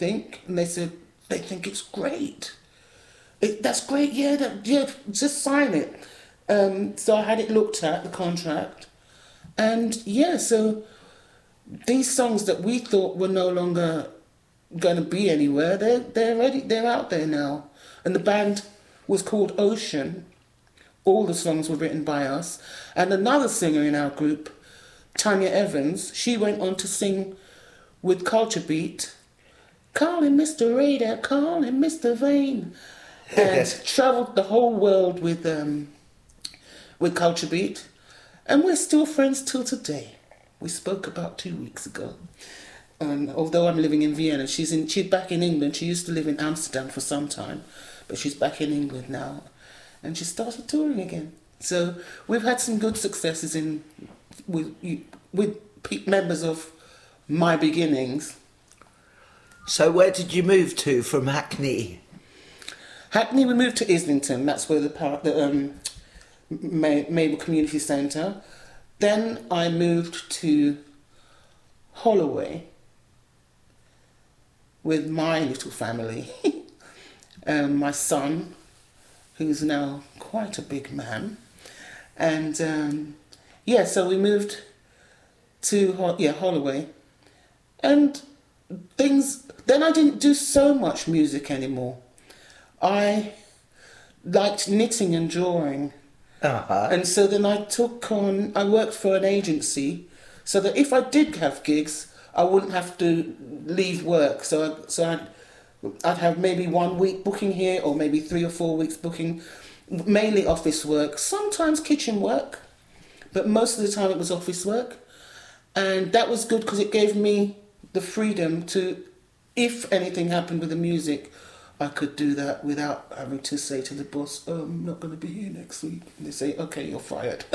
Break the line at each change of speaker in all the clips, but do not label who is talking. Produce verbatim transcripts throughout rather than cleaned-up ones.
think? And they said, they think it's great. It, that's great, yeah, that, yeah, just sign it. Um, so I had it looked at, the contract. And yeah, so these songs that we thought were no longer going to be anywhere, they're, they're, ready, they're out there now. And the band was called Ocean. All the songs were written by us. And another singer in our group, Tanya Evans, she went on to sing with Culture Beat, calling Mister Radar, calling Mister Vane, and travelled the whole world with um, with Culture Beat. And we're still friends till today. We spoke about two weeks ago. And although I'm living in Vienna, she's in she's back in England. She used to live in Amsterdam for some time, but she's back in England now. And she started touring again. So we've had some good successes in with with members of my beginnings.
So where did you move to from Hackney?
Hackney, we moved to Islington. That's where the, the um, May, Mabel Community Centre. Then I moved to Holloway with my little family. um, my son, who's now quite a big man. And um, yeah, so we moved to yeah Holloway. And things, then I didn't do so much music anymore. I liked knitting and drawing.
Uh-huh.
And so then I took on, I worked for an agency so that if I did have gigs, I wouldn't have to leave work. So, I, so I'd, I'd have maybe one week booking here or maybe three or four weeks booking, mainly office work, sometimes kitchen work, but most of the time it was office work. And that was good because it gave me the freedom to, if anything happened with the music, I could do that without having to say to the boss, oh, I'm not going to be here next week. And they say, okay, you're fired.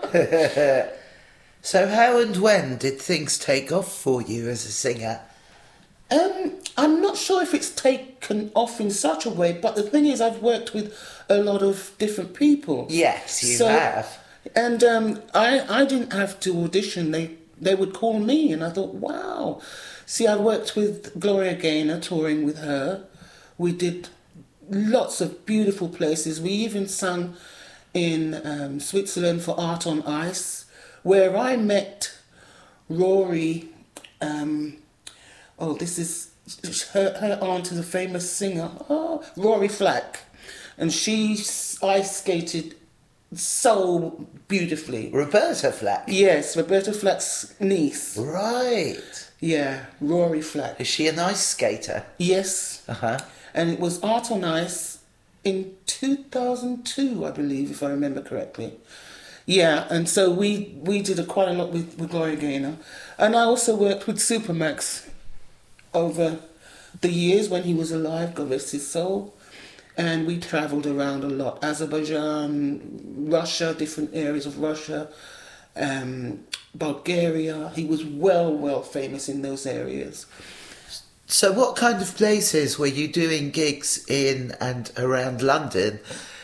So how and when did things take off for you as a singer?
Um, I'm not sure if it's taken off in such a way, but the thing is I've worked with a lot of different people.
Yes, you
so,
have.
And um, I, I didn't have to audition. They, they would call me and I thought, wow. See, I worked with Gloria Gaynor, touring with her. We did lots of beautiful places. We even sang in um, Switzerland for Art on Ice, where I met Rory. Um, oh, this is her, her aunt is a famous singer. Oh, Rory Flack, and she ice skated so beautifully.
Roberta Flack.
Yes, Roberta Flack's niece.
Right.
Yeah, Rory Flack.
Is she an ice skater?
Yes.
Uh huh.
And it was Art on Ice in two thousand two, I believe, if I remember correctly. Yeah, and so we, we did a, quite a lot with, with Gloria Gaynor. And I also worked with Supermax over the years when he was alive, God rest his soul. And we travelled around a lot. Azerbaijan, Russia, different areas of Russia, um, Bulgaria. He was well, well famous in those areas.
So what kind of places were you doing gigs in and around London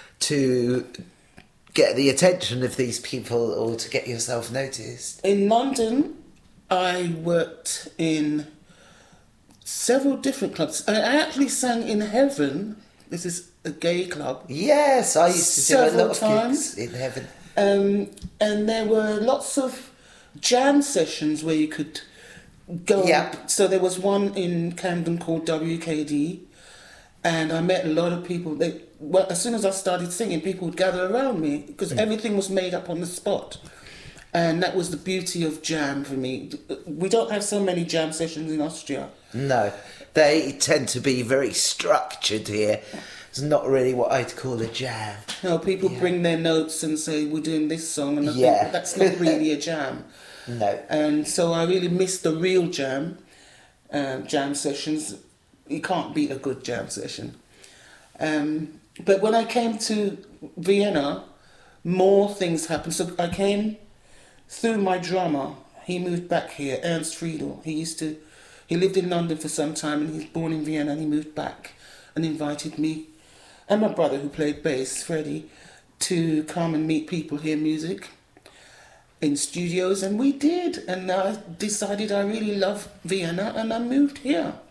to get the attention of these people or to get yourself noticed?
In London, I worked in several different clubs. I actually sang in Heaven. This is a gay club.
Yes, I used to do a lot of
times.
gigs in Heaven.
Um, and there were lots of jam sessions where you could go.
Yep.
So there was one in Camden called W K D, and I met a lot of people. They, well, as soon as I started singing, people would gather around me because mm. everything was made up on the spot. And that was the beauty of jam for me. We don't have so many jam sessions in Austria.
No, they tend to be very structured here. It's not really what I'd call a jam.
No, people yeah. bring their notes and say, we're doing this song, and I
yeah.
think that's not really a jam.
No.
And so I really missed the real jam, um, jam sessions. You can't beat a good jam session. Um, but when I came to Vienna, more things happened. So I came through my drummer. He moved back here, Ernst Friedel. He used to, he lived in London for some time and he was born in Vienna, and he moved back and invited me and my brother, who played bass, Freddie, to come and meet people, hear music in studios, and we did. And I decided I really love Vienna and I moved here.